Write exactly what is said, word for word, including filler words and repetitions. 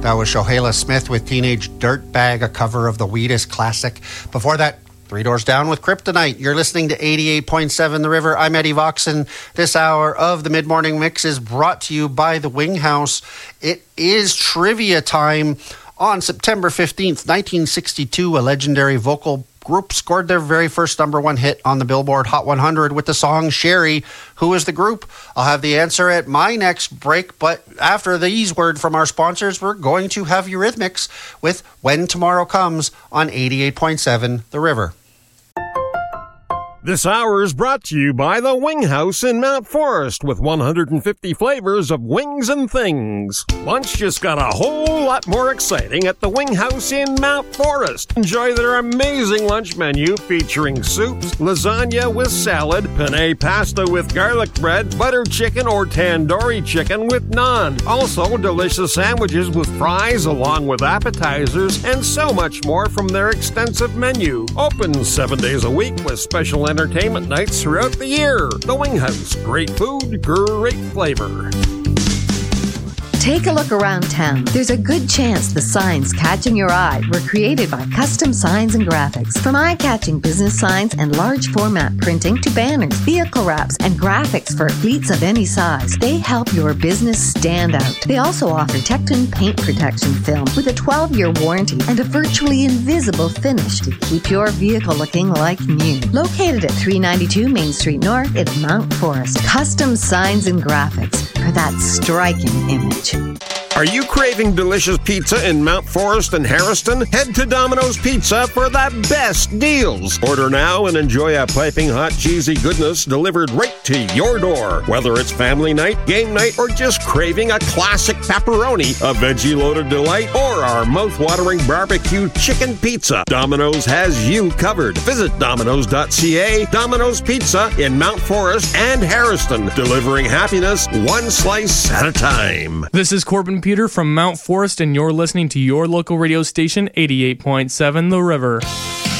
That was Shohela Smith with Teenage Dirtbag, a cover of the Wheatus classic. Before that, Three Doors Down with Kryptonite. You're listening to eighty-eight point seven The River. I'm Eddie Voxon. This hour of the Mid-Morning Mix is brought to you by the Wing House. It is trivia time. On September fifteenth, nineteen sixty-two, a legendary vocal group scored their very first number one hit on the Billboard Hot one hundred with the song Sherry. Who is the group? I'll have the answer at my next break, but after these word from our sponsors, we're going to have Eurythmics with When Tomorrow Comes on eighty-eight point seven The River. This hour is brought to you by the Wing House in Mount Forest with one hundred fifty flavors of wings and things. Lunch just got a whole lot more exciting at the Wing House in Mount Forest. Enjoy their amazing lunch menu featuring soups, lasagna with salad, penne pasta with garlic bread, butter chicken or tandoori chicken with naan. Also, delicious sandwiches with fries along with appetizers and so much more from their extensive menu. Open seven days a week with special entertainment nights throughout the year. The Wing House. Great food, great flavor. Take a look around town. There's a good chance the signs catching your eye were created by Custom Signs and Graphics. From eye-catching business signs and large format printing to banners, vehicle wraps, and graphics for fleets of any size, they help your business stand out. They also offer Tecton paint protection film with a twelve-year warranty and a virtually invisible finish to keep your vehicle looking like new. Located at three ninety-two Main Street North in Mount Forest, Custom Signs and Graphics for that striking image. Are you craving delicious pizza in Mount Forest and Harriston? Head to Domino's Pizza for the best deals. Order now and enjoy a piping hot cheesy goodness delivered right to your door. Whether it's family night, game night, or just craving a classic pepperoni, a veggie-loaded delight, or our mouth-watering barbecue chicken pizza, Domino's has you covered. Visit Domino's dot C A. Domino's Pizza in Mount Forest and Harriston, delivering happiness one slice at a time. This is Corbin Peter from Mount Forest, and you're listening to your local radio station, eighty-eight point seven The River.